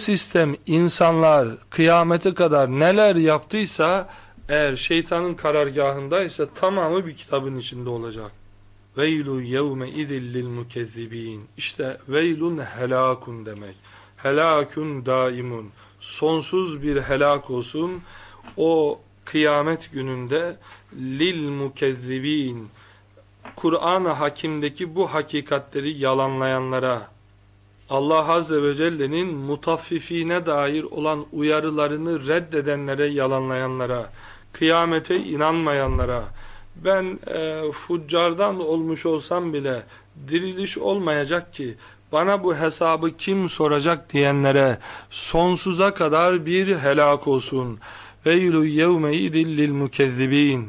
sistem, insanlar kıyamete kadar neler yaptıysa, eğer şeytanın karargahındaysa tamamı bir kitabın içinde olacak. Veylu yevme idillil mukezzibin. İşte veylun helakun demek. Helakun daimun. Sonsuz bir helak olsun o kıyamet gününde lil mukezzibin. Kur'an-ı Hakim'deki bu hakikatleri yalanlayanlara, Allah Azze ve Celle'nin mutaffifine dair olan uyarılarını reddedenlere, yalanlayanlara, kıyamete inanmayanlara, ben fuccardan olmuş olsam bile diriliş olmayacak ki bana bu hesabı kim soracak diyenlere sonsuza kadar bir helak olsun. Veylü yevme idil lil mukezzibin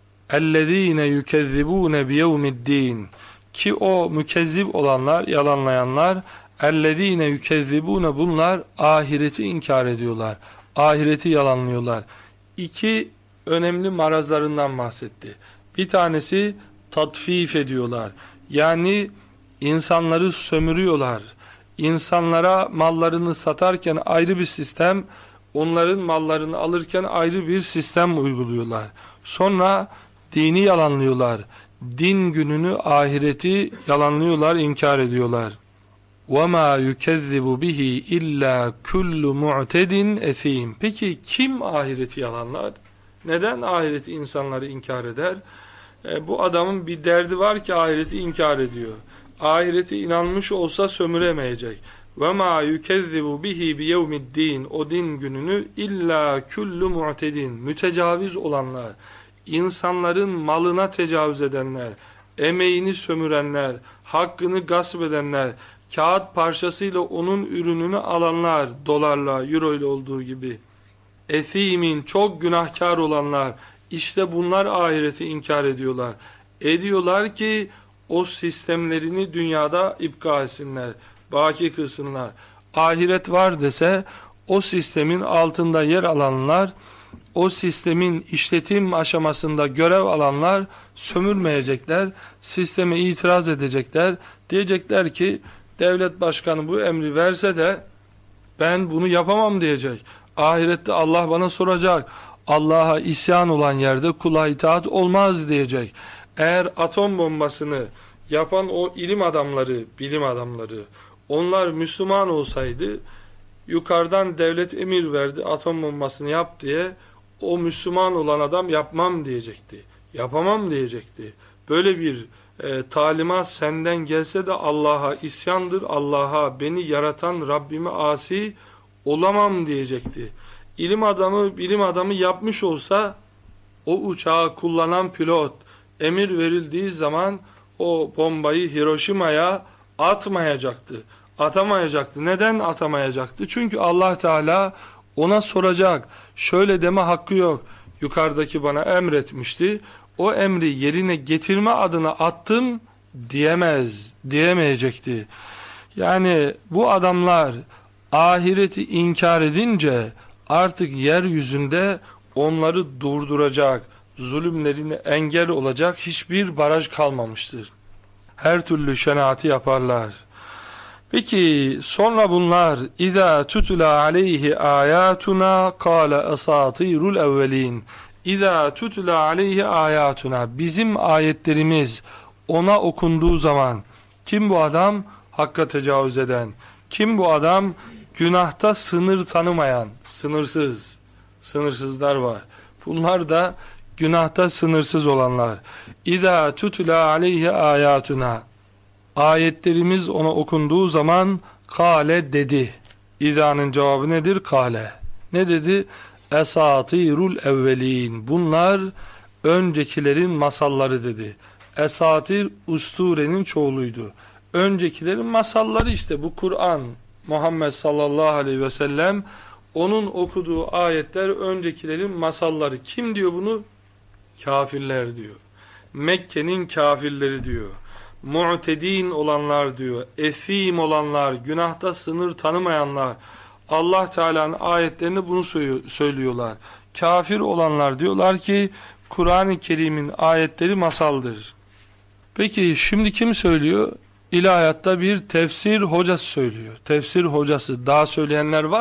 ellezine yukezzibune biyevmiddin. Ki o mükezzip olanlar, yalanlayanlar, ellezine yukezzibune, bunlar ahireti inkar ediyorlar, ahireti yalanlıyorlar. İki önemli marazlarından bahsetti. Bir tanesi tatfif ediyorlar. Yani insanları sömürüyorlar. İnsanlara mallarını satarken ayrı bir sistem, onların mallarını alırken ayrı bir sistem uyguluyorlar. Sonra dini yalanlıyorlar. Din gününü, ahireti yalanlıyorlar, inkar ediyorlar. وَمَا يُكَذِّبُ بِهِ اِلَّا كُلُّ مُعْتَدٍ اَثِيمٍ. Peki kim ahireti yalanlar? Neden ahireti insanları inkar eder? Bu adamın bir derdi var ki ahireti inkar ediyor. Ahirete inanmış olsa sömüremeyecek. وَمَا يُكَذِّبُ بِهِ بِيَوْمِ الدِّينِ. O din gününü illa kullu mu'tedin. Mütecaviz olanlar, insanların malına tecavüz edenler, emeğini sömürenler, hakkını gasp edenler, kağıt parçasıyla onun ürününü alanlar, dolarla, euro ile olduğu gibi, esimin, çok günahkar olanlar, işte bunlar ahireti inkar ediyorlar. Ediyorlar ki o sistemlerini dünyada ipka etsinler, baki kılsınlar. Ahiret var dese, o sistemin altında yer alanlar, o sistemin işletim aşamasında görev alanlar sömürmeyecekler, sisteme itiraz edecekler. Diyecekler ki devlet başkanı bu emri verse de ben bunu yapamam diyecek. Ahirette Allah bana soracak. Allah'a isyan olan yerde kula itaat olmaz diyecek. Eğer atom bombasını yapan o ilim adamları, bilim adamları, onlar Müslüman olsaydı, yukarıdan devlet emir verdi atom bombasını yap diye, o Müslüman olan adam yapmam diyecekti. Yapamam diyecekti. Böyle bir talimat senden gelse de Allah'a isyandır, Allah'a, beni yaratan Rabbime asi olamam diyecekti. İlim adamı, bilim adamı yapmış olsa, o uçağı kullanan pilot emir verildiği zaman o bombayı Hiroşima'ya atmayacaktı. Atamayacaktı. Neden atamayacaktı? Çünkü Allah Teala ona soracak. Şöyle deme hakkı yok. Yukarıdaki bana emretmişti. O emri yerine getirme adına attım diyemeyecekti. Yani bu adamlar ahireti inkar edince artık yeryüzünde onları durduracak, zulümlerine engel olacak hiçbir baraj kalmamıştır. Her türlü şenaati yaparlar. Peki sonra bunlar İza tutla aleyhi ayatuna kâle asatirul evvelin. İza tutla aleyhi ayatuna, bizim ayetlerimiz ona okunduğu zaman, kim bu adam? Hakka tecavüz eden. Kim bu adam? Günahta sınır tanımayan, sınırsızlar var. Bunlar da günahta sınırsız olanlar. İza tutla aleyhi ayatuna, ayetlerimiz ona okunduğu zaman kâle dedi. İza'nın cevabı nedir? Kâle. Ne dedi? Esatirul evvelin. Bunlar öncekilerin masalları dedi. Esatir usturenin çoğuluydu. Öncekilerin masalları, işte bu Kur'an. Muhammed sallallahu aleyhi ve sellem, onun okuduğu ayetler öncekilerin masalları. Kim diyor bunu? Kafirler diyor. Mekke'nin kafirleri diyor. Mu'tedin olanlar diyor. Esim olanlar, günahta sınır tanımayanlar. Allah Teala'nın ayetlerini bunu söylüyorlar. Kafir olanlar diyorlar ki Kur'an-ı Kerim'in ayetleri masaldır. Peki şimdi kim söylüyor? İlahiyatta bir tefsir hocası söylüyor. Tefsir hocası, daha söyleyenler var.